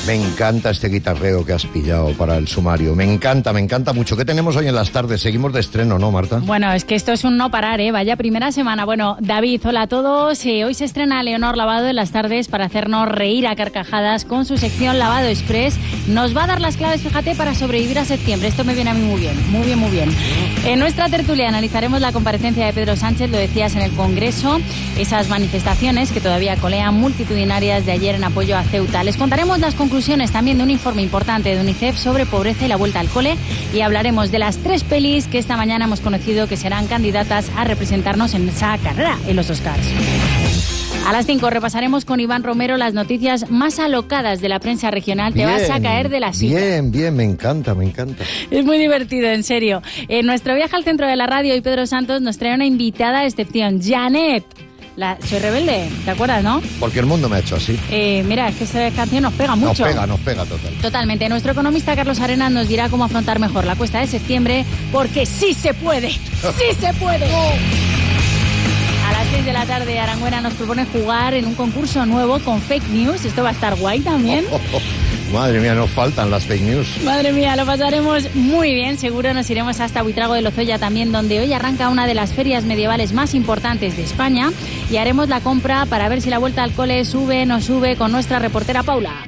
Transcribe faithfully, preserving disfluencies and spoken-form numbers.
Me encanta este guitarreo que has pillado para el sumario. Me encanta, me encanta mucho. ¿Qué tenemos hoy en las tardes? Seguimos de estreno, ¿no, Marta? Bueno, es que esto es un no parar, ¿eh? Vaya primera semana. Bueno, David, hola a todos. Eh, hoy se estrena Leonor Lavado en las tardes para hacernos reír a carcajadas con su sección Lavado Express. Nos va a dar las claves, fíjate, para sobrevivir a septiembre. Esto me viene a mí muy bien, muy bien, muy bien. En nuestra tertulia analizaremos la comparecencia de Pedro Sánchez, lo decías, en el Congreso, esas manifestaciones que todavía colean multitudinarias de ayer en apoyo a Ceuta. Les contaremos las conclusiones también de un informe importante de UNICEF sobre pobreza y la vuelta al cole, y hablaremos de las tres pelis que esta mañana hemos conocido que serán candidatas a representarnos en esa carrera en los Oscars. A las cinco repasaremos con Iván Romero las noticias más alocadas de la prensa regional. Bien, te vas a caer de la silla. Bien, bien, me encanta, me encanta. Es muy divertido, en serio. En nuestro viaje al centro de la radio, y Pedro Santos nos trae una invitada de excepción, Janet. La, soy rebelde, ¿te acuerdas, no? Porque el mundo me ha hecho así. Eh, mira, es que esa canción nos pega mucho. Nos pega, nos pega total. Totalmente. Nuestro economista Carlos Arenas nos dirá cómo afrontar mejor la cuesta de septiembre, porque sí se puede, sí se puede. A las seis de la tarde, Arangüena nos propone jugar en un concurso nuevo con fake news. Esto va a estar guay también. Oh, oh, oh. Madre mía, nos faltan las fake news. Madre mía, lo pasaremos muy bien. Seguro nos iremos hasta Buitrago de Lozoya también, donde hoy arranca una de las ferias medievales más importantes de España, y haremos la compra para ver si la vuelta al cole sube o no sube con nuestra reportera Paula.